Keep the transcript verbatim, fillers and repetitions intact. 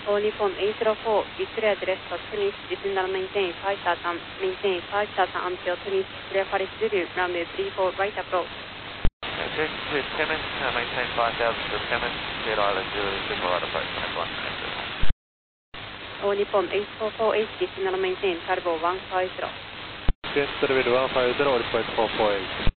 All Nippon eight zero four, declare address for Tunis, descend and maintain five thousand, maintain five thousand until Tunis, clear Paris Zulu, runway three four, right approach. Okay, to Timmins, uh, maintain five thousand to Timmins, clear Island Zulu, three four, right approach, connect one, connect two. All Nippon eight four four eight, descend and maintain, Carbo one five zero. Descend with one five zero, All Nippon eight four four eight.